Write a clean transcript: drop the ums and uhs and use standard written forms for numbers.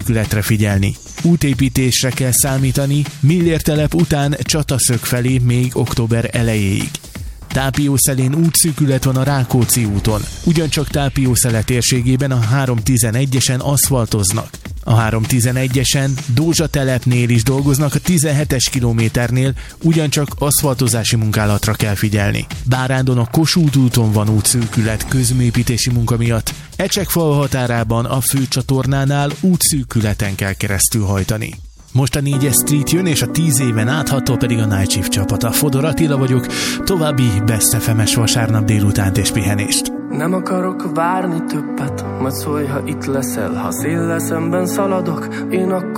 útszűkületre figyelni. Útépítésre kell számítani, Millértelep után Csataszög felé még október elejéig. Tápiószelén útszűkület van a Rákóczi úton. Ugyancsak Tápiószele térségében a 311-esen aszfaltoznak. A 311-esen Dózsatelepnél is dolgoznak, a 17-es kilométernél ugyancsak aszfaltozási munkálatra kell figyelni. Bárándon a Kossuth úton van útszűkület közműépítési munka miatt. Ecsekfal határában a főcsatornánál útszűkületen kell keresztül hajtani. Most a 4-es Street jön, és a 10 éven átható pedig a Night Shift csapata. Fodor Attila vagyok, további Best FM-es vasárnap délutánt és pihenést. Nem akarok várni többet, majd szólj, ha itt leszel. Ha széllel szemben szaladok, én akkor